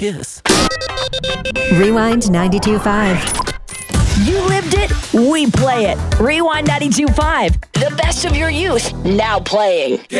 kiss. Rewind 92.5. You lived it, we play it. Rewind 92.5, the best of your youth, now playing.